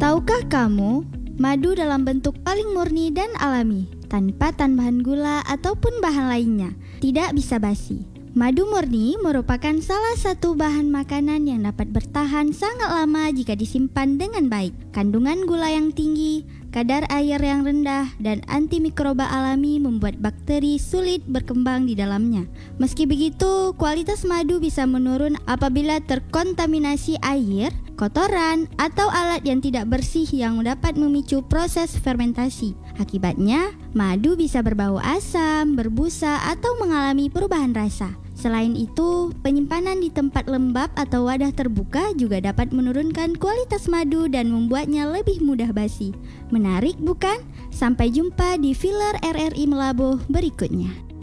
Tahukah kamu, madu dalam bentuk paling murni dan alami, tanpa tambahan gula ataupun bahan lainnya, tidak bisa basi. Madu murni merupakan salah satu bahan makanan yang dapat bertahan sangat lama jika disimpan dengan baik. Kandungan gula yang tinggi, kadar air yang rendah, dan antimikroba alami membuat bakteri sulit berkembang di dalamnya. Meski begitu, kualitas madu bisa menurun apabila terkontaminasi air, kotoran, atau alat yang tidak bersih yang dapat memicu proses fermentasi. Akibatnya, madu bisa berbau asam, berbusa, atau mengalami perubahan rasa. Selain itu, penyimpanan di tempat lembab atau wadah terbuka juga dapat menurunkan kualitas madu dan membuatnya lebih mudah basi. Menarik bukan? Sampai jumpa di filler RRI Melabuh berikutnya.